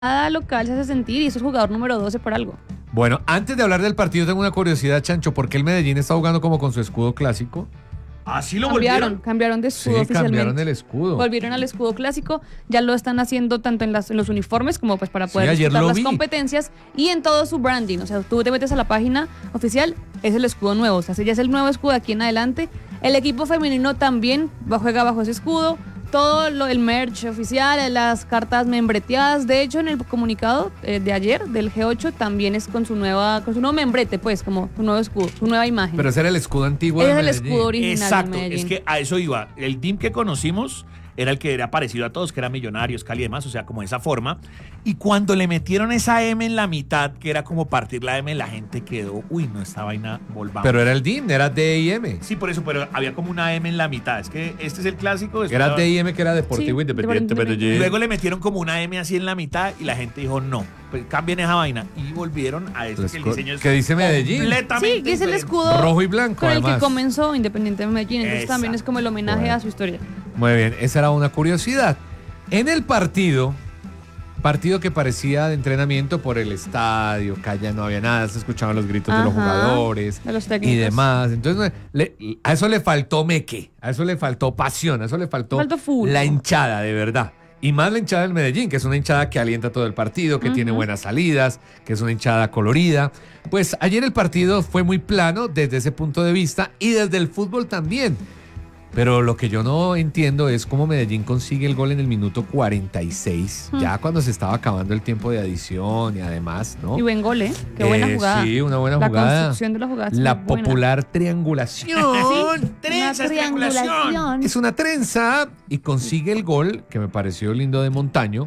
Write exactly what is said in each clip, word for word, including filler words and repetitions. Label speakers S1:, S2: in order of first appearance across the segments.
S1: local se hace sentir y es el jugador número doce por algo.
S2: Bueno, antes de hablar del partido tengo una curiosidad, Chancho, ¿por qué el Medellín está jugando como con su escudo clásico?
S3: ¿Así lo
S1: cambiaron,
S3: volvieron?
S1: cambiaron de escudo
S2: Sí,
S1: oficialmente.
S2: cambiaron el escudo.
S1: Volvieron al escudo clásico, ya lo están haciendo tanto en, las, en los uniformes como pues para poder
S2: Sí, ayer
S1: disfrutar
S2: lo
S1: las
S2: vi.
S1: competencias y en todo su branding. O sea, tú te metes a la página oficial, es el escudo nuevo, o sea, ya es el nuevo escudo de aquí en adelante. El equipo femenino también va- juega bajo ese escudo. Todo lo, el merch oficial, las cartas membreteadas. De hecho, en el comunicado eh, de ayer del G ocho también es con su nueva, con su nuevo membrete, pues, como su nuevo escudo, su nueva imagen.
S2: Pero ese era el escudo antiguo
S1: Ese
S2: de
S1: es el
S2: Medellín.
S1: escudo original
S3: Exacto,
S1: de Medellín.
S3: es que a eso iba. El team que conocimos era el que era parecido a todos, que era Millonarios, Cali y demás, o sea, como de esa forma. Y cuando le metieron esa M en la mitad, que era como partir la M, la gente quedó, uy, no, esta vaina volvamos.
S2: Pero era el D I M, era D I M.
S3: Sí, por eso, pero había como una M en la mitad. Es que este es el clásico. después
S2: Era
S3: la-
S2: D I M, que era Deportivo
S1: Sí,
S2: Independiente
S1: Deportivo
S2: Medellín.
S3: Luego le metieron como una M así en la mitad y la gente dijo, no, pues cambien esa vaina. Y volvieron a eso, que el diseño es
S2: ¿Qué dice Medellín?
S3: completamente
S1: Sí, que es el
S3: diferente.
S1: escudo
S2: Rojo y blanco,
S1: con el
S2: además.
S1: que comenzó Independiente de Medellín. Entonces
S3: Exacto.
S1: también es como el homenaje
S2: Bueno.
S1: a su historia.
S2: Muy bien, esa era una curiosidad. En el partido, partido que parecía de entrenamiento por el estadio, que allá no había nada, se escuchaban los gritos de los
S1: Ajá,
S2: jugadores
S1: de los
S2: y
S1: técnicos.
S2: demás. Entonces, le- a eso le faltó meque, a eso le faltó pasión, a eso le faltó,
S1: Faltó full.
S2: la hinchada, de verdad. Y más la hinchada del Medellín, que es una hinchada que alienta todo el partido, que tiene buenas salidas, que es una hinchada colorida. Pues ayer el partido fue muy plano desde ese punto de vista y desde el fútbol también. Pero lo que yo no entiendo es cómo Medellín consigue el gol en el minuto cuarenta y seis,
S1: Hmm.
S2: ya cuando se estaba acabando el tiempo de adición y además, ¿no?
S1: Y buen gol, ¿eh? Qué buena
S2: Eh,
S1: jugada.
S2: Sí, una buena
S1: la
S2: jugada.
S1: construcción de la jugada. es
S2: La
S1: muy buena.
S2: popular triangulación.
S1: Sí,
S3: Trenza,
S1: una triangulación.
S2: Es una trenza y consigue el gol, que me pareció lindo, de Montaño.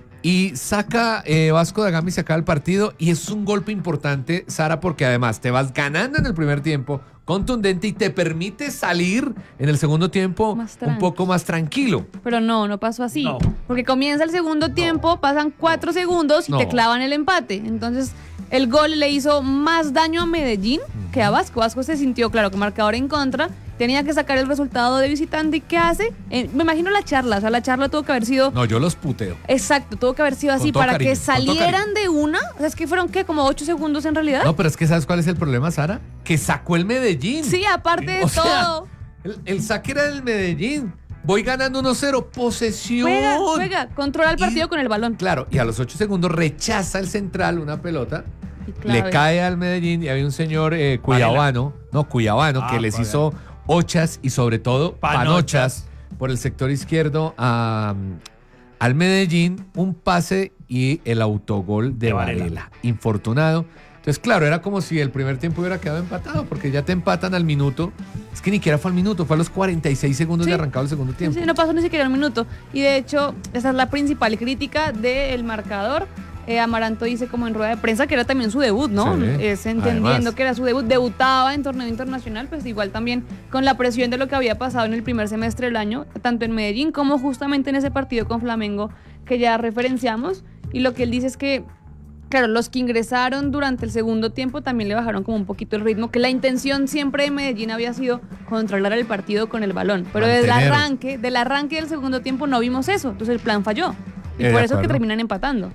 S2: Y saca eh, Vasco da Gama y saca el partido. Y es un golpe importante, Sara, porque además te vas ganando en el primer tiempo, contundente, y te permite salir en el segundo tiempo
S1: Más
S2: un
S1: tranqui.
S2: poco más tranquilo.
S1: Pero no, no pasó así.
S3: No.
S1: Porque comienza el segundo tiempo, pasan cuatro segundos y
S2: No.
S1: te clavan el empate. Entonces, el gol le hizo más daño a Medellín que a Vasco. Vasco se sintió, claro, que marcador en contra. Tenía que sacar el resultado de visitante. ¿Y qué hace? Eh, me imagino la charla. O sea, la charla tuvo que haber sido...
S2: No, yo los puteo.
S1: Exacto, tuvo que haber sido
S2: Con
S1: así
S2: todo
S1: para
S2: cariño,
S1: que
S2: con todo
S1: salieran de una. O sea, es que fueron, ¿qué? Como ocho segundos en realidad.
S2: No, pero es que ¿sabes cuál es el problema, Sara? Que sacó el Medellín.
S1: Sí, aparte de
S2: O sea,
S1: todo.
S2: El, el saque era del Medellín. Voy ganando uno cero. Posesión.
S1: Juega, juega, controla el partido
S2: Y-
S1: con el balón.
S2: Claro, y a los ocho segundos rechaza el central una pelota.
S1: Y clave.
S2: Le cae al Medellín y había un señor eh, cuyabano, no, cuyabano,
S3: Ah,
S2: que les
S3: Varela.
S2: hizo ochas y sobre todo panochas,
S3: Panochas.
S2: por el sector izquierdo a, al Medellín, un pase y el autogol de,
S3: De Varela.
S2: Varela. Infortunado. Entonces, claro, era como si el primer tiempo hubiera quedado empatado, porque ya te empatan al minuto. Es que ni siquiera fue al minuto, fue a los cuarenta y seis segundos
S1: Sí.
S2: de arrancado el segundo
S1: Sí,
S2: tiempo.
S1: sí, no pasó ni siquiera un minuto. Y de hecho, esa es la principal crítica del marcador. Eh, Amaranto dice como en rueda de prensa que era también su debut, ¿no?
S2: Sí.
S1: Es entendiendo
S2: Además.
S1: que era su debut, debutaba en torneo internacional, pues igual también con la presión de lo que había pasado en el primer semestre del año, tanto en Medellín como justamente en ese partido con Flamengo que ya referenciamos. Y lo que él dice es que, claro, los que ingresaron durante el segundo tiempo también le bajaron como un poquito el ritmo, que la intención siempre de Medellín había sido controlar el partido con el balón, pero desde el
S2: Mantener.
S1: arranque, del arranque del segundo tiempo no vimos eso, entonces el plan falló. Y
S2: Eh, de
S1: por eso es que
S2: acuerdo.
S1: terminan empatando.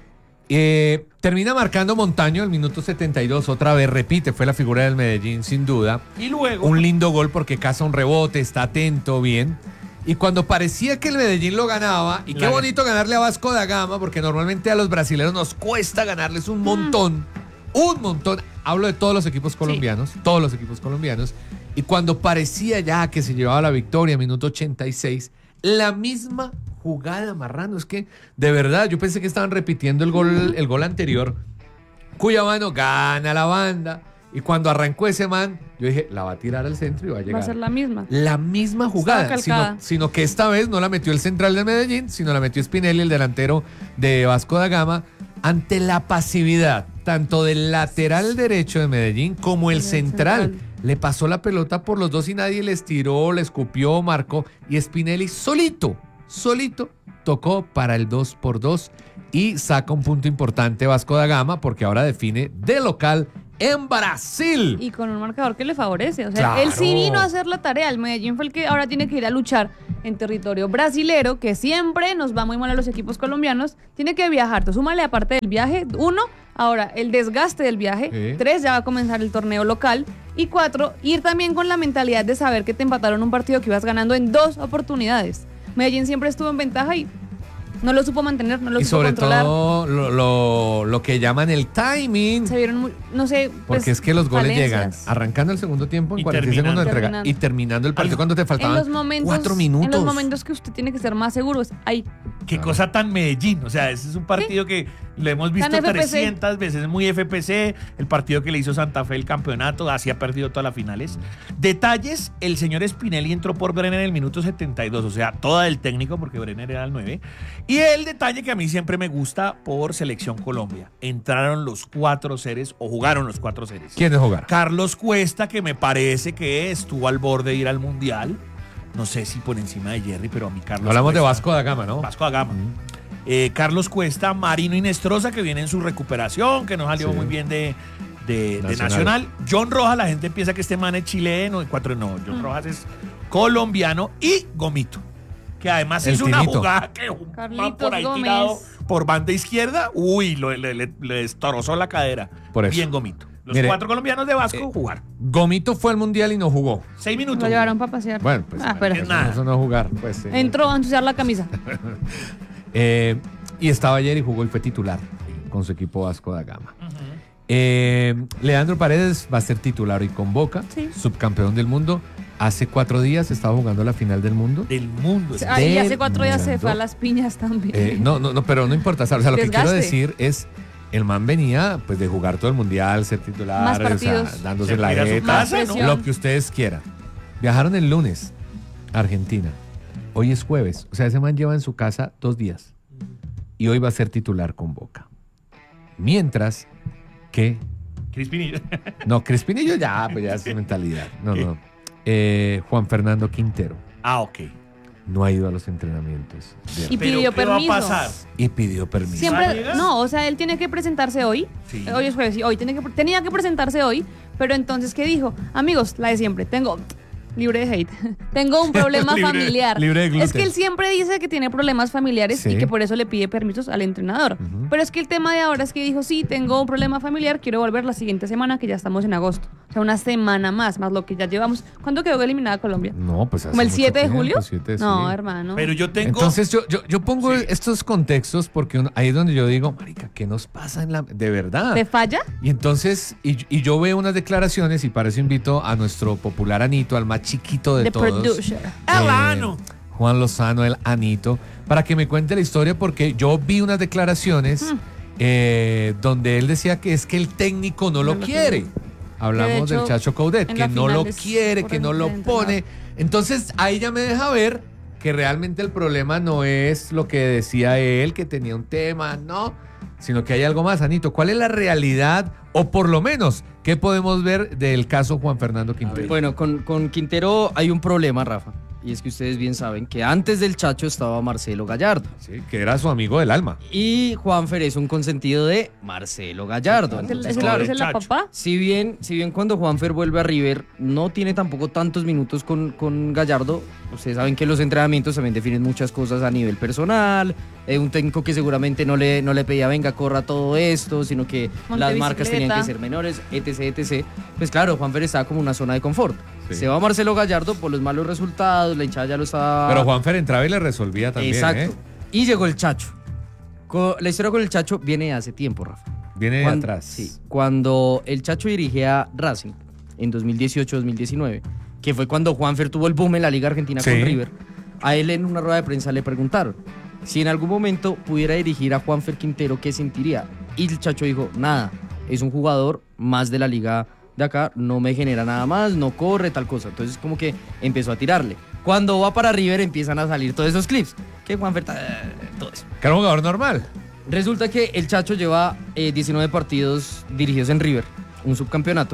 S2: Eh, termina marcando Montaño el minuto setenta y dos, otra vez repite, fue la figura del Medellín sin duda.
S3: Y luego,
S2: Un lindo gol porque caza un rebote, está atento, bien. Y cuando parecía que el Medellín lo ganaba, y qué
S3: La-
S2: bonito ganarle a Vasco da Gama, porque normalmente a los brasileños nos cuesta ganarles un montón, un montón. Hablo de todos los equipos colombianos, todos los equipos colombianos. Y cuando parecía ya que se llevaba la victoria, minuto ochenta y seis, la misma jugada Marrano. Es que, de verdad, yo pensé que estaban repitiendo el gol, el gol anterior. Cuyabano gana la banda. Y cuando arrancó ese man, yo dije, la va a tirar al centro y va a llegar.
S1: Va a ser la misma.
S2: La misma jugada,
S1: Estaba
S2: sino,
S1: calcada.
S2: sino que esta vez no la metió el central de Medellín, sino la metió Spinelli, el delantero de Vasco da Gama, ante la pasividad tanto del lateral derecho de Medellín como el
S1: El
S2: central.
S1: central.
S2: Le pasó la pelota por los dos y nadie les tiró, le escupió, marcó, y Spinelli solito, solito, tocó para el dos por dos y saca un punto importante Vasco da Gama porque ahora define de local en Brasil.
S1: Y con un marcador que le favorece. O sea,
S2: Claro.
S1: él sí vino a hacer la tarea. El Medellín fue el que ahora tiene que ir a luchar en territorio brasilero, que siempre nos va muy mal a los equipos colombianos, tiene que viajar. Tú súmale aparte del viaje, uno, ahora el desgaste del viaje,
S2: Sí.
S1: tres, ya va a comenzar el torneo local, y cuatro, ir también con la mentalidad de saber que te empataron un partido que ibas ganando en dos oportunidades. Medellín siempre estuvo en ventaja y no lo supo mantener, no lo
S2: Y
S1: supo
S2: sobre
S1: controlar.
S2: todo lo, lo, lo que llaman el timing.
S1: Se vieron, muy, no sé,
S2: Porque
S1: pues,
S2: es que los goles llegan
S1: falencias.
S2: arrancando el segundo tiempo en
S3: Y
S2: cuarenta y seis segundos de entrega
S1: terminando.
S2: y terminando el partido cuando te
S1: En
S2: faltaban
S1: los momentos,
S2: cuatro minutos.
S1: En los momentos que usted tiene que ser más seguro, es ahí.
S3: Qué
S2: Claro.
S3: cosa tan Medellín. O sea, ese es un partido que lo hemos visto
S1: Tan F P C.
S3: trescientas veces, muy F P C. El partido que le hizo Santa Fe el campeonato, así ha perdido todas las finales. Detalles: el señor Spinelli entró por Brenner en el minuto setenta y dos, o sea, toda del técnico, porque Brenner era el nueve. Y el detalle que a mí siempre me gusta por Selección Colombia: entraron los cuatro seres, o jugaron los cuatro seres.
S2: ¿Quiénes jugaron?
S3: Carlos Cuesta, que me parece que estuvo al borde de ir al Mundial. No sé si por encima de Jerry, pero a mí Carlos
S2: Hablamos de
S3: Cuesta-
S2: Vasco da Gama, ¿no?
S3: Vasco da Gama. Eh, Carlos Cuesta, Marino Inestrosa, que viene en su recuperación, que no salió
S2: Sí.
S3: muy bien de, de- de
S2: Nacional.
S3: Nacional. John Rojas, la gente piensa que este man es chileno, de cuatro no. John Rojas es colombiano. Y Gomito, que además
S2: El
S3: hizo una
S2: Tinito.
S3: jugada que un man
S1: Carlitos
S3: por ahí
S1: Gómez.
S3: tirado por banda izquierda, uy, lo- le, le- le destrozó la cadera.
S2: Por eso.
S3: Bien Gomito. Los
S2: Mire,
S3: cuatro colombianos de Vasco
S2: eh,
S3: jugaron.
S2: Gomito fue al mundial y no jugó.
S3: Seis minutos.
S1: Lo llevaron para pasear.
S2: Bueno, pues
S1: Ah, pero
S3: es
S2: eso,
S3: nada.
S2: eso no jugar. Pues, eh,
S1: entró a ensuciar la camisa.
S2: eh, y estaba ayer y jugó y fue titular con su equipo Vasco da Gama. Eh, Leandro Paredes va a ser titular y con Boca,
S1: Sí.
S2: subcampeón del mundo. Hace cuatro días estaba jugando la final del mundo.
S3: Del mundo. ese-
S1: Ah, y
S2: Del
S1: hace cuatro días se
S2: mundo.
S1: fue a las piñas también.
S2: Eh, no, no, no, pero no importa. O sea, lo que
S1: Desgaste.
S2: quiero decir es, el man venía pues de jugar todo el mundial, ser titular,
S1: Más
S2: o sea,
S1: partidos.
S2: dándose
S3: Se
S2: la
S3: tira a su
S2: jeta,
S3: casa,
S1: ¿no?
S2: lo que ustedes quieran. Viajaron el lunes a Argentina. Hoy es jueves. O sea, ese man lleva en su casa dos días. Y hoy va a ser titular con Boca. Mientras que...
S3: Crispinillo.
S2: No, Crespinillo ya, pues ya es su mentalidad. No,
S3: ¿Qué?
S2: no. Eh, Juan Fernando Quintero
S3: Ah, ok.
S2: no ha ido a los entrenamientos de
S1: Y
S3: Pero,
S1: pidió
S3: ¿qué va a
S1: permiso.
S3: pasar?
S2: y pidió permiso.
S1: Siempre,
S3: ¿Amigas?
S1: no, o sea, él tiene que presentarse hoy.
S3: Sí.
S1: Hoy es jueves, sí, hoy tiene que, tenía que presentarse hoy, pero entonces, ¿qué dijo? Amigos, la de siempre, tengo, libre de hate, tengo un problema
S2: Libre-
S1: familiar.
S2: libre de gluten.
S1: Es que él siempre dice que tiene problemas familiares
S2: Sí.
S1: y que por eso le pide permisos al entrenador.
S2: Ujú.
S1: Pero es que el tema de ahora es que dijo, sí, tengo un problema familiar, quiero volver la siguiente semana, que ya estamos en agosto. O sea, una semana más, más lo que ya llevamos. ¿Cuándo quedó eliminada Colombia?
S2: No, pues hace
S1: ¿Como el
S2: mucho
S1: siete de
S2: tiempo,
S1: julio?
S2: siete,
S1: No,
S2: sí.
S1: hermano.
S3: Pero yo tengo.
S2: Entonces yo, yo, yo pongo
S3: Sí.
S2: estos contextos porque uno- ahí es donde yo digo, marica, ¿qué nos pasa en la de verdad?
S1: ¿Te falla?
S2: Y entonces, y, y yo veo unas declaraciones y para eso invito a nuestro popular Anito, al más chiquito de
S1: The
S2: todos.
S1: producer.
S3: Alano.
S2: Juan Lozano, el Anito, para que me cuente la historia porque yo vi unas declaraciones
S1: Mm.
S2: eh, donde él decía que es que el técnico no lo
S1: No lo
S2: quiere. Hablamos
S1: Que de
S2: del
S1: hecho,
S2: Chacho Coudet,
S1: en
S2: que
S1: la
S2: no
S1: final
S2: lo
S1: es
S2: quiere,
S1: por
S2: que
S1: el
S2: no lo
S1: entrenador.
S2: pone. Entonces ahí ya me deja ver que realmente el problema no es lo que decía él, que tenía un tema, no, sino que hay algo más. Anito, ¿cuál es la realidad o por lo menos qué podemos ver del caso Juan Fernando Quintero?
S4: Bueno, con, con Quintero hay un problema, Rafa. Y es que ustedes bien saben que antes del Chacho estaba Marcelo Gallardo.
S2: Sí, que era su amigo del alma.
S4: Y Juanfer es un consentido de Marcelo Gallardo.
S1: ¿Es el,
S4: Entonces,
S1: es el-
S4: claro,
S1: es el la
S3: Chacho.
S1: papá?
S4: si bien, si bien cuando Juanfer vuelve a River no tiene tampoco tantos minutos con, con Gallardo, ustedes saben que los entrenamientos también definen muchas cosas a nivel personal, eh, un técnico que seguramente no le, no le pedía venga, corra todo esto, sino que
S1: Monte
S4: las marcas tenían que
S1: bicicleta.
S4: ser menores, etc, etcétera. Pues claro, Juanfer estaba como en una zona de confort.
S2: Sí.
S4: Se va Marcelo Gallardo por los malos resultados, la hinchada ya lo estaba...
S2: Pero Juanfer entraba y le resolvía también.
S4: Exacto.
S2: ¿eh?
S4: Y llegó el Chacho. Co- La historia con el Chacho viene de hace tiempo, Rafa.
S2: Viene de
S4: Cuando-
S2: atrás.
S4: Sí, cuando el Chacho dirigía Racing en dos mil dieciocho dos mil diecinueve, que fue cuando Juanfer tuvo el boom en la Liga Argentina
S2: Sí.
S4: con River, a él en una rueda de prensa le preguntaron si en algún momento pudiera dirigir a Juanfer Quintero, ¿qué sentiría? Y el Chacho dijo, nada, es un jugador más de la liga de acá, no me genera nada más, no corre, tal cosa. Entonces como que empezó a tirarle. Cuando va para River empiezan a salir todos esos clips, que Juanfer, ta- todo eso.
S2: Que era un jugador normal.
S4: Resulta que el Chacho lleva eh, diecinueve partidos dirigidos en River, un subcampeonato,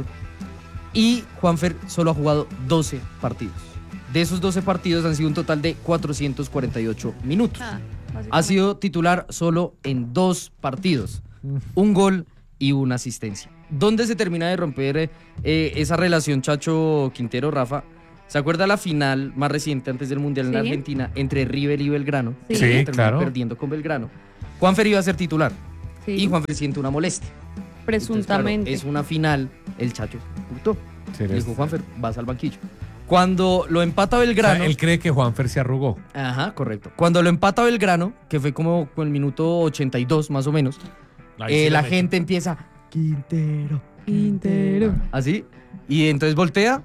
S4: y Juanfer solo ha jugado doce partidos. De esos doce partidos han sido un total de cuatrocientos cuarenta y ocho minutos.
S1: Ah,
S4: Ha sido titular solo en dos partidos, un gol y una asistencia. ¿Dónde se termina de romper eh, esa relación Chacho Quintero, Rafa? ¿Se acuerda la final más reciente antes del Mundial en
S1: Sí.
S4: Argentina entre River y Belgrano?
S1: Sí.
S2: Sí,
S4: Terminó
S2: claro.
S4: perdiendo con Belgrano. Juanfer iba a ser titular
S1: Sí,
S4: y Juanfer siente una molestia.
S1: presuntamente.
S4: Entonces, claro, es una final, el Chacho gritó.
S2: Sí,
S4: Le
S2: les-
S4: dijo, Juanfer, vas al banquillo. Cuando lo empata
S2: O sea,
S4: Belgrano...
S2: él cree que Juanfer se arrugó.
S4: Ajá, correcto. Cuando lo empata Belgrano, que fue como con el minuto ochenta y dos más o menos,
S3: Ahí
S4: eh,
S3: sí
S4: la
S3: lo metió.
S4: gente empieza, Quintero,
S1: Quintero.
S4: así, y entonces voltea,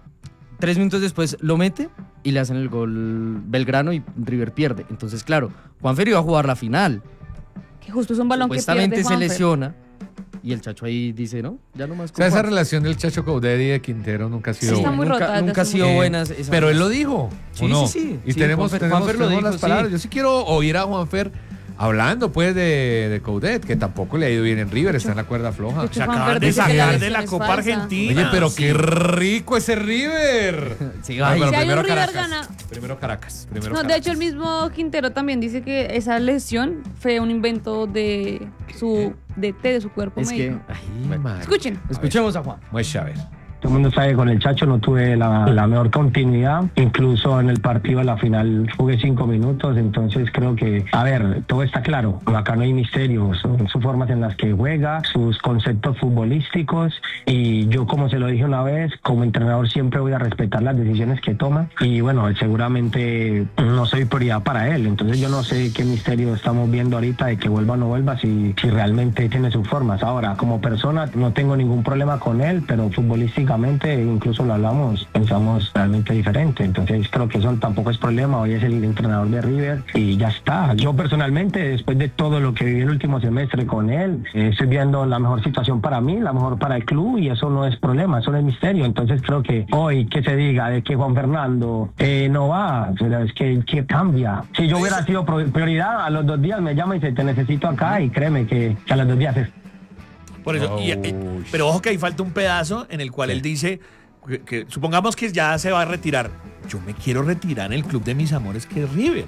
S4: tres minutos después lo mete y le hacen el gol Belgrano y River pierde. Entonces, claro, Juanfer iba a jugar la final.
S1: Que justo es un balón que
S4: Supuestamente
S1: pierde
S4: se
S1: Juanfer.
S4: lesiona y el Chacho ahí dice, no, ya no más
S2: O
S4: con
S2: sea, esa
S4: Juanfer.
S2: relación del Chacho Coudet y de Quintero nunca ha sido
S1: Sí, está
S2: buena.
S1: muy
S4: nunca,
S1: rota desde
S4: nunca ha
S1: hace
S4: sido
S2: Eh,
S4: buena esa
S2: Pero él lo
S4: relación.
S2: dijo, ¿o
S4: Sí,
S2: no?
S4: sí, sí.
S2: Y
S4: Sí,
S2: tenemos,
S4: Juanfer-
S2: tenemos,
S4: Juanfer lo
S2: tenemos
S4: dijo,
S2: las palabras.
S4: sí.
S2: Yo sí quiero oír a Juanfer hablando, pues, de, de Coudet, que tampoco le ha ido bien en River, está en la cuerda floja.
S1: De hecho,
S3: Se
S1: Juanfer
S3: acaban de
S1: dice que la
S3: sacar de
S1: lesión
S3: la
S1: es
S3: Copa
S1: falsa.
S3: Argentina.
S2: Oye, pero
S3: Sí.
S2: qué rico ese River.
S4: Sí,
S2: No,
S4: ay,
S2: pero
S1: Si hay un
S2: primero
S1: River
S2: Caracas.
S1: gana-
S2: Primero Caracas. Primero
S1: No, de
S2: Caracas.
S1: hecho, el mismo Quintero también dice que esa lesión fue un invento de su D T, de su cuerpo
S4: es que...
S1: médico.
S2: Ay, madre.
S1: Escuchen.
S4: Escuchemos a Juan.
S2: Muestra, a ver.
S5: Todo el mundo sabe que con el Chacho no tuve la, la mejor continuidad. Incluso en el partido de la final jugué cinco minutos. Entonces creo que, a ver, todo está claro. Acá no hay misterio. Son sus formas en las que juega, sus conceptos futbolísticos. Y yo, como se lo dije una vez, como entrenador siempre voy a respetar las decisiones que toma. Y bueno, seguramente no soy prioridad para él. Entonces yo no sé qué misterio estamos viendo ahorita de que vuelva o no vuelva, si, si realmente tiene sus formas. Ahora, como persona, no tengo ningún problema con él, pero futbolísticamente, incluso lo hablamos, pensamos realmente diferente. Entonces creo que eso tampoco es problema. Hoy es el entrenador de River y ya está. Yo personalmente, después de todo lo que viví el último semestre con él, eh, estoy viendo la mejor situación para mí, la mejor para el club, y eso no es problema, eso no es misterio. Entonces creo que hoy que se diga de que Juan Fernando eh, no va, pero es que, que cambia. Si yo hubiera sido pro- prioridad, a los dos días me llama y dice, te necesito acá, y créeme que, que a los dos días es.
S3: Por eso, y- y-
S2: Uy.
S3: pero ojo que ahí falta un pedazo en el cual él dice que, que supongamos que ya se va a retirar. Yo me quiero retirar en el club de mis amores, que es River.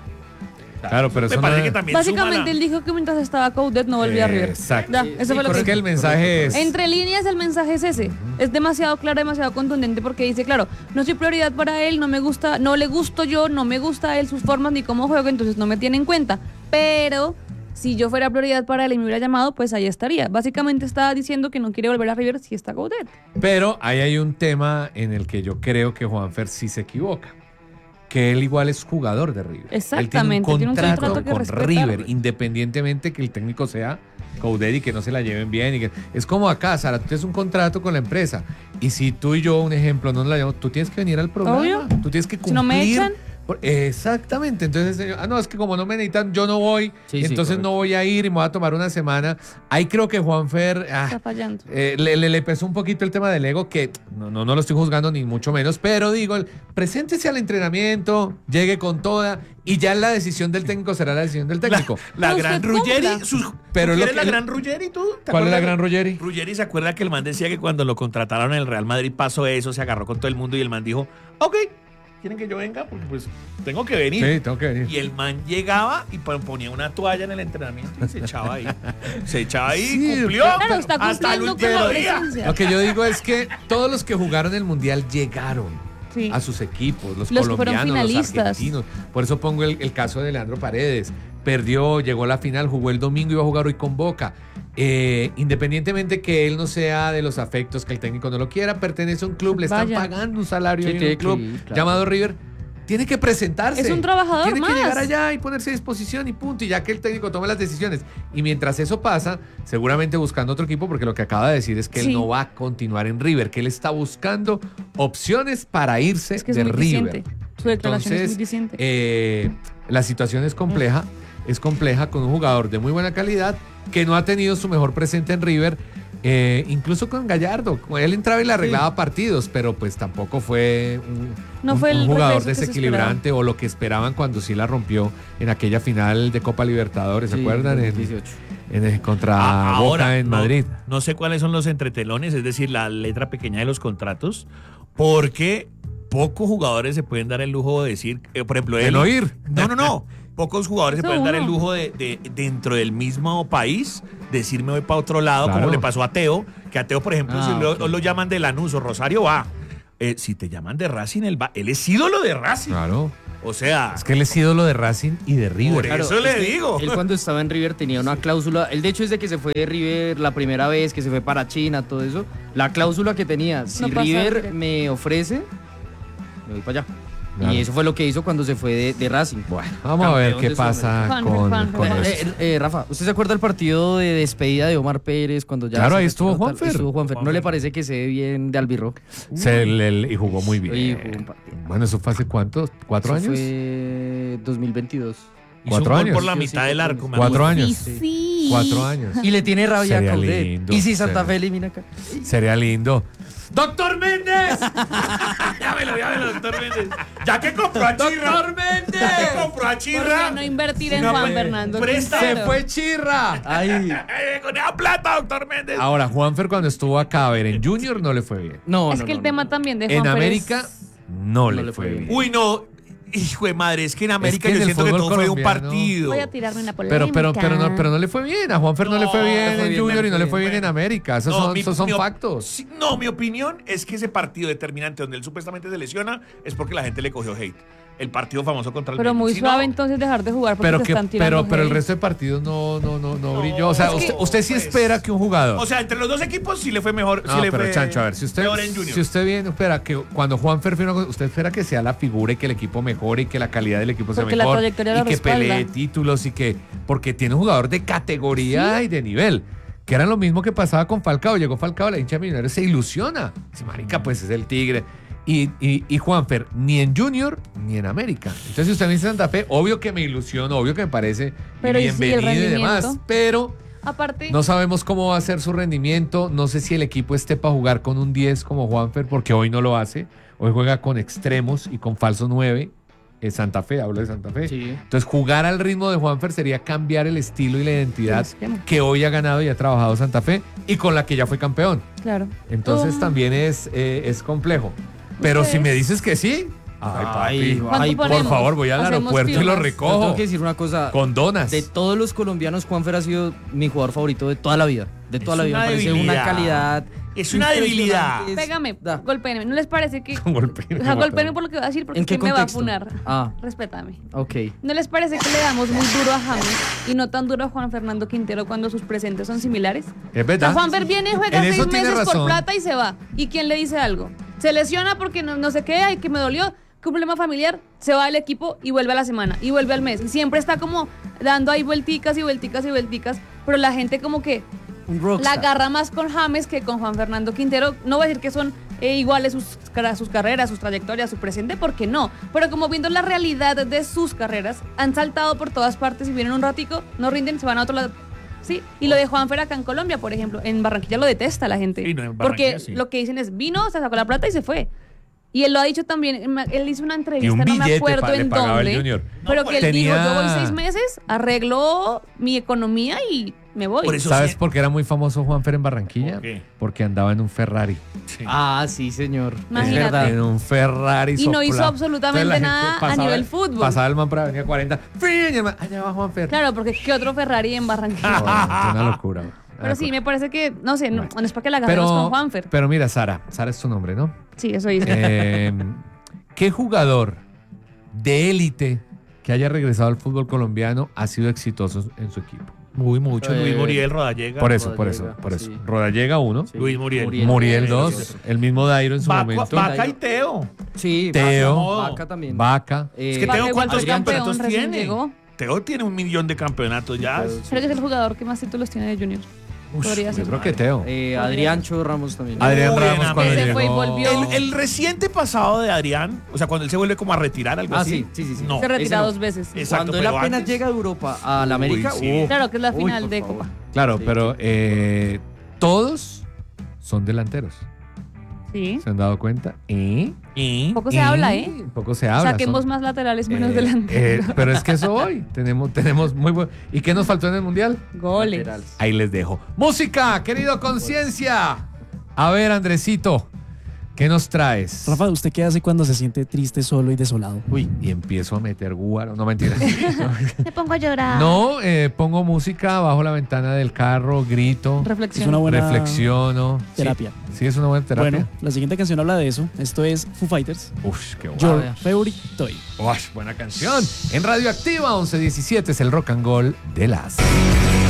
S2: Claro, pero
S3: Me
S2: eso
S3: parece
S2: no-
S3: que también
S1: Básicamente
S3: suma la-
S1: él dijo que mientras estaba Coudet no volvía a River.
S2: Exacto.
S1: Ya,
S4: Sí,
S1: eso
S4: sí,
S1: fue lo
S2: Pero
S1: que
S2: es que el
S1: dijo.
S2: mensaje es...
S1: Entre líneas el mensaje es ese. Es demasiado claro, demasiado contundente porque dice, claro, no soy prioridad para él, no me gusta, no le gusto yo, no me gusta a él sus formas ni cómo juego, entonces no me tiene en cuenta. Pero si yo fuera prioridad para él y me hubiera llamado, pues ahí estaría. Básicamente está diciendo que no quiere volver a River si está Coudet.
S2: Pero ahí hay un tema en el que yo creo que Juanfer sí se equivoca. Que él igual es jugador de River.
S1: Exactamente,
S2: Él tiene
S1: tiene
S2: un
S1: un
S2: contrato,
S1: contrato que
S2: con
S1: respetar.
S2: River, independientemente que el técnico sea Coudet y que no se la lleven bien. Y que, es como acá, Sara, tú tienes un contrato con la empresa. Y si tú y yo, un ejemplo, no nos la llevamos, tú tienes que venir al programa.
S1: Obvio.
S2: Tú tienes que cumplir.
S1: Si no me echan.
S2: Por- Exactamente, entonces, señor, ah, no, es que como no me necesitan, yo no voy,
S4: Sí, sí,
S2: entonces
S4: correcto.
S2: no voy a ir y me voy a tomar una semana. Ahí creo que Juanfer ah,
S1: Está fallando.
S2: eh, le, le, le pesó un poquito el tema del ego, que no, no, no lo estoy juzgando ni mucho menos, pero digo, el- preséntese al entrenamiento, llegue con toda, y ya la decisión del técnico será la decisión del técnico.
S3: La
S1: Pero
S3: gran
S1: usted
S3: Ruggeri.
S1: cumpla.
S3: Sus,
S2: Pero
S3: pero
S2: lo
S3: ¿Quieres
S2: que-
S3: la gran Ruggeri tú? ¿Te
S2: ¿Cuál es la
S3: acuerdas?
S2: gran Ruggeri?
S3: Ruggeri se acuerda que el man decía que cuando lo contrataron en el Real Madrid pasó eso, se agarró con todo el mundo y el man dijo, ok, ¿quieren que yo venga? Porque pues tengo que venir.
S2: Sí, tengo que venir.
S3: Y el man llegaba y pon- ponía una toalla en el entrenamiento y se echaba ahí. Se echaba ahí,
S2: Sí,
S3: cumplió
S1: Claro, está
S3: hasta el
S1: cumpliendo con
S3: último
S1: la
S3: día.
S1: presencia.
S2: Lo que yo digo es que todos los que jugaron el Mundial llegaron
S1: Sí.
S2: a sus equipos, los,
S1: Los que fueron
S2: colombianos, los
S1: finalistas.
S2: argentinos. Por eso pongo el, el caso de Leandro Paredes. Perdió, llegó a la final, jugó el domingo y iba a jugar hoy con Boca. Eh, independientemente que él no sea de los afectos, que el técnico no lo quiera, pertenece a un club, le están
S1: Vaya.
S2: pagando un salario
S4: Sí,
S2: en
S4: tiene
S2: un club
S4: que ir, claro.
S2: llamado River. Tiene que presentarse.
S1: Es un trabajador
S2: Tiene
S1: más.
S2: que llegar allá y ponerse a disposición y punto. Y ya que el técnico tome las decisiones. Y mientras eso pasa, seguramente buscando otro equipo, porque lo que acaba de decir es que
S1: Sí.
S2: él no va a continuar en River, que él está buscando opciones para irse
S1: Es que es
S2: de
S1: muy
S2: River.
S1: diciente. Su declaración es muy
S2: Entonces,
S1: diciente.
S2: eh, la situación es compleja. Es compleja con un jugador de muy buena calidad que no ha tenido su mejor presente en River. Eh, incluso con Gallardo, él entraba y le arreglaba partidos, pero pues tampoco fue un,
S1: No
S2: un-
S1: fue
S2: un
S1: el
S2: jugador
S1: regreso que se
S2: desequilibrante o lo que esperaban cuando sí la rompió en aquella final de Copa Libertadores, ¿se
S4: Sí,
S2: acuerdan? En,
S4: dieciocho.
S2: en- en- contra
S3: Ah,
S2: Boca en
S3: no,
S2: Madrid.
S3: No sé cuáles son los entretelones, es decir, la letra pequeña de los contratos, porque pocos jugadores se pueden dar el lujo de decir, eh, por ejemplo,
S2: De
S3: él.
S2: no ir.
S3: No, no, no. Pocos jugadores se
S1: Eso
S3: pueden dar el
S1: uno.
S3: lujo de, de, dentro del mismo país, decir me voy para otro lado,
S2: Claro.
S3: como le pasó a Teo, que a Teo, por ejemplo,
S4: Ah,
S3: si lo,
S4: ok.
S3: lo llaman de Lanús o Rosario, va. eh, si te llaman de Racing, él, va, él es ídolo de Racing.
S2: Claro.
S3: O sea,
S2: Es que él es ídolo de Racing y de River.
S3: Por
S4: Claro,
S3: eso le
S4: es que
S3: digo.
S4: Él cuando estaba en River tenía una cláusula. Él de hecho desde que se fue de River la primera vez, que se fue para China, todo eso, la cláusula que tenía, si
S1: No pasa
S4: River
S1: directo.
S4: me ofrece, me voy para allá.
S2: Claro.
S4: Y eso fue lo que hizo cuando se fue de, de Racing.
S2: Bueno, vamos a ver
S4: Campeón
S2: qué
S4: de
S2: pasa
S1: Sudamérica.
S2: con,
S1: Juanfer,
S2: con
S1: Juanfer.
S2: esto.
S4: Eh, eh, eh, Rafa, ¿usted se acuerda del partido de despedida de Omar Pérez cuando ya...
S2: Claro,
S4: se
S2: ahí
S4: retiró
S2: estuvo
S4: tal?
S2: Juanfer.
S4: Estuvo Juanfer. ¿No
S3: Juanfer.
S4: le parece que se ve bien de albirrojo?
S2: Se le- y jugó muy bien.
S4: Sí, jugó un partido.
S2: Bueno, ¿eso fue hace cuánto? ¿Cuatro
S4: Eso
S2: años?
S4: fue dos mil veintidós.
S3: hizo
S2: cuatro
S3: un gol
S2: años.
S3: por la
S4: Sí,
S3: mitad
S4: sí,
S3: del
S4: cuatro
S3: arco. me
S2: Cuatro
S3: acuerdo.
S2: años.
S1: Sí, sí.
S2: Cuatro años.
S4: Y le tiene rabia a
S2: Sería
S4: Coudet.
S2: lindo,
S4: Y si Santa
S2: sería-
S4: Fe elimina acá.
S2: Sería lindo.
S3: ¡Doctor Méndez! llámelo, llámelo, doctor Méndez. Ya que compró a Chirra. ¡Doctor Méndez! Ya que compró a
S1: ¿Por
S3: Chirra.
S1: qué no invertir en
S3: No,
S1: Juan
S3: pues,
S1: Fernando
S3: presta-
S1: Quintero?
S2: ¡Se fue Chirra!
S4: Ay.
S3: Eh, con esa plata, doctor Méndez.
S2: Ahora, Juanfer cuando estuvo acá, a ver, en Junior no le fue bien.
S4: No,
S1: Es
S4: no,
S1: que
S4: no,
S1: el
S4: no,
S1: tema
S4: no.
S1: también de
S2: En
S1: Juanfer
S2: América
S1: es-
S2: no,
S4: No
S2: le
S4: le
S2: fue
S4: fue
S2: bien.
S4: bien.
S3: Uy, no. Hijo de madre, es que en América
S2: que en
S3: yo
S2: el
S3: siento que
S2: fútbol
S3: todo fue un
S2: colombiano-
S3: partido.
S1: Voy a tirarme una polémica.
S2: Pero, pero, pero, no, pero no le fue bien. A Juanfer no, le fue
S3: No,
S2: bien
S4: le fue
S2: en
S4: bien,
S2: Junior
S4: no le
S2: y no le
S4: fue
S2: fue bien
S3: bien.
S2: en América. Esos
S3: No,
S2: son,
S3: mi-
S2: esos son
S3: mi op-
S2: factos.
S3: sí, no, mi opinión es que ese partido determinante donde él supuestamente se lesiona es porque la gente le cogió hate. El partido famoso contra el
S1: Pero muy
S3: Si no,
S1: suave entonces dejar de jugar porque
S2: Pero,
S1: te
S2: que,
S1: están tirando
S2: pero, pero el
S1: hate.
S2: resto de partidos no, no, no, no
S3: No,
S2: brilló. O sea,
S3: es
S2: usted,
S3: que-
S2: usted sí
S3: pues-
S2: espera que un jugador.
S3: O sea, entre los dos equipos sí le fue mejor.
S2: No,
S3: sí le
S2: pero
S3: fue
S2: Chancho, a ver, si usted,
S3: peor en Junior.
S2: si usted viene, espera, que cuando Juanfer firma, con- usted espera que sea la figura y que el equipo mejore y que la calidad del equipo sea
S1: Porque la
S2: mejor
S1: trayectoria
S2: y
S1: lo
S2: que
S1: respalda.
S2: pelee títulos y que, porque tiene un jugador de categoría y de nivel, que era lo mismo que pasaba con Falcao. Llegó Falcao, la hincha millonaria se ilusiona. Dice, marica, pues es el tigre. Y, y, y Juanfer, ni en Junior ni en América. Entonces, si usted me dice Santa Fe, obvio que me ilusiona, obvio que me parece
S1: Pero ¿y si el
S2: bienvenido y demás.
S1: rendimiento?
S2: Pero
S1: Aparte,
S2: no sabemos cómo va a ser su rendimiento. No sé si el equipo esté para jugar con un diez como Juanfer, porque hoy no lo hace. Hoy juega con extremos y con falso nueve. Es Santa Fe, hablo de Santa Fe.
S4: Sí.
S2: Entonces, jugar al ritmo de Juanfer sería cambiar el estilo y la identidad
S1: el esquema.
S2: que hoy ha ganado y ha trabajado Santa Fe y con la que ya fue campeón.
S1: claro.
S2: Entonces,
S1: Um,
S2: también es, eh, es complejo. Pero
S1: Ustedes-
S2: si me dices que sí, ay,
S4: Ay,
S2: papi,
S1: ¿Cuánto
S4: ay,
S2: por
S1: ponemos?
S2: favor, voy al
S1: Hacemos
S2: aeropuerto y lo
S1: firmas.
S4: Yo
S2: recojo.
S4: tengo que decir una cosa.
S2: Con donas.
S4: De todos los colombianos, Juanfer ha sido mi jugador favorito de toda la vida. De toda
S3: Es
S4: la vida.
S3: una
S4: Me parece
S3: debilidad.
S4: una calidad.
S3: Es una debilidad.
S4: impresionante. Es-
S1: Pégame,
S4: Da.
S1: golpéenme. ¿No les parece que...
S2: Golpéenme,
S1: O sea, golpéenme
S2: golpéenme.
S1: por lo que voy a decir porque
S4: ¿En
S1: es
S4: qué
S1: que me va a
S4: contexto?
S1: funar.
S4: Ah,
S1: Respétame.
S4: ok.
S1: ¿No les parece que le damos muy duro a James y no tan duro a Juan Fernando Quintero cuando sus presentes son similares?
S2: Es
S1: O
S2: verdad.
S1: sea, Juanfer viene, juega
S2: En
S1: seis
S2: eso tiene
S1: meses por
S2: razón.
S1: plata y se va. ¿Y quién le dice algo? Se lesiona porque no, no sé qué, ay, que me dolió, que un problema familiar, se va del equipo y vuelve a la semana y vuelve al mes. Y siempre está como dando ahí vuelticas y vuelticas y vuelticas, pero la gente como que
S4: Un
S1: la
S4: rockstar.
S1: agarra más con James que con Juan Fernando Quintero. No voy a decir que son eh, iguales sus, cara- sus carreras, sus trayectorias, su presente, porque no. Pero como viendo la realidad de sus carreras, han saltado por todas partes y vienen un ratico, no rinden, se van a otro lado. Sí, y lo de Juanfer acá en Colombia, por ejemplo, en Barranquilla lo detesta la gente.
S3: Sí, no, en
S1: porque
S3: Barranquilla sí.
S1: lo que dicen es, vino, se sacó la plata y se fue. Y él lo ha dicho también, él hizo una entrevista,
S2: Y un
S1: no me
S2: billete
S1: acuerdo
S2: pa- le
S1: en
S2: pagaba el
S1: dónde,
S2: Junior.
S1: pero
S3: No,
S1: que él
S2: pues,
S1: dijo,
S2: tenía-
S1: yo voy seis meses, arreglo mi economía y me voy.
S3: Por eso
S2: ¿Sabes
S3: sí-
S2: por qué era muy famoso Juanfer en Barranquilla?
S3: ¿Por qué?
S2: Porque andaba en un Ferrari.
S3: Sí.
S4: Ah, sí, señor.
S1: Imagínate.
S4: Es verdad.
S2: En un Ferrari.
S1: Y no hizo
S2: soplado.
S1: absolutamente
S2: Entonces la
S1: nada
S2: gente
S1: a
S2: pasaba-
S1: nivel fútbol.
S2: Pasaba el man por Avenida cuarenta. ¡Fin! Y el man, allá va Juanfer.
S1: Claro, porque qué otro Ferrari en Barranquilla.
S2: Oh, una locura. una
S1: Pero sí,
S2: locura.
S1: me parece que, no sé, no,
S2: Bueno.
S1: no es para que la agarremos
S2: Pero,
S1: con Juanfer.
S2: pero mira, Sara. Sara es tu nombre, ¿no?
S1: Sí, eso dice.
S2: Eh, ¿Qué jugador de élite que haya regresado al fútbol colombiano ha sido exitoso en su equipo?
S3: Muy mucho.
S4: Eh,
S3: Luis Muriel, Rodallega.
S2: Por eso, por
S4: Rodallega,
S2: eso, por eso.
S4: sí.
S2: Rodallega uno,
S4: Sí.
S3: Luis Muriel.
S4: Muriel.
S2: Muriel
S3: Sí,
S2: dos,
S3: sí, sí.
S2: el mismo Dairo en su
S3: Vaca,
S2: momento.
S3: Vaca y Teo.
S4: Sí,
S2: Teo.
S4: Vaca, Vaca también.
S2: Vaca.
S4: Eh,
S3: Es que
S1: Vaca
S3: Teo,
S1: igual
S3: ¿cuántos
S1: fue campeón,
S3: campeonatos
S1: recién
S3: tiene?
S1: llegó.
S3: Teo tiene un millón de campeonatos ya.
S1: Creo que es el jugador que más títulos tiene de Junior. Podría
S2: Yo
S1: ser.
S2: creo que Teo.
S4: Eh, Adriancho Ramos también.
S2: Adrián
S3: Uy,
S2: Ramos
S3: en
S2: cuando
S1: América.
S2: llegó.
S1: Se fue y volvió.
S3: El, el reciente pasado de Adrián, o sea, cuando él se vuelve como a retirar, algo
S4: Ah,
S3: así.
S4: sí, sí, sí, sí.
S3: No.
S1: Se retira
S4: ese no.
S1: dos veces.
S3: Exacto,
S4: Cuando él
S3: pero
S4: apenas
S3: antes-
S4: llega a Europa, a la América,
S3: Uy, sí.
S4: uh,
S1: Claro, que es la
S4: uy,
S1: final
S4: por
S1: de
S4: favor.
S1: Copa.
S2: Claro,
S4: Sí.
S2: pero eh, todos son delanteros.
S1: Sí.
S2: ¿Se han dado cuenta? ¿Eh?
S3: ¿Y?
S1: Poco se habla, ¿eh?
S2: Poco se habla.
S1: Saquemos
S2: son-
S1: más laterales, menos
S2: Eh,
S1: delanteros.
S2: eh, pero es que eso hoy tenemos, tenemos muy buen. ¿Y qué nos faltó en el mundial?
S1: Goles.
S4: Laterales.
S2: Ahí les dejo. Música, querido Conciencia. A ver, Andresito. ¿Qué nos traes?
S6: Rafa, ¿usted qué hace cuando se siente triste, solo y desolado?
S2: Uy, y empiezo a meter guaro. No, mentira.
S1: Me pongo a llorar.
S2: No, eh, pongo música bajo la ventana del carro, grito,
S6: Es
S1: Reflexión.
S6: una buena
S2: reflexiono.
S6: terapia.
S2: Sí, sí, es una buena terapia.
S6: Bueno, la siguiente canción habla de eso. Esto es Foo Fighters,
S2: Uf, qué bueno.
S6: Your
S4: ver.
S6: Favorite Toy.
S2: Ush, buena canción. En Radioactiva once diecisiete es el rock and roll de las.